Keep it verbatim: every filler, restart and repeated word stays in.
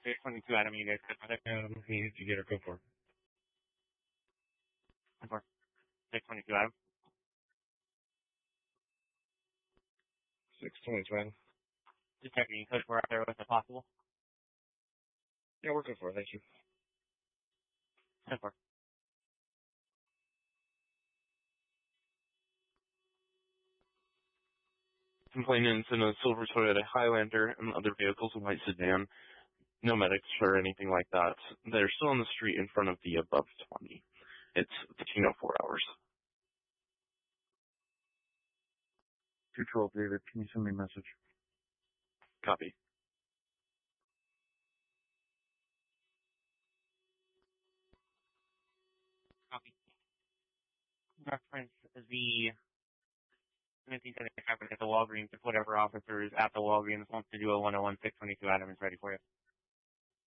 six twenty-two Adam, you guys got that? Um, you need to get her, go for it. For six twenty-two Adam. six twenty-two Adam. Just checking, you could for out there with if possible. Yeah, we're good for it, thank you. ten four. Complainants in a silver Toyota Highlander and other vehicles, a white sedan. No medics or anything like that. They're still on the street in front of the above twenty. It's fifteen oh four hours. two twelve, David. Can you send me a message? Copy. Copy. Reference the nineteen seventy-five at the Walgreens if whatever officer is at the Walgreens wants to do a one oh one six twenty-two Adam is ready for you.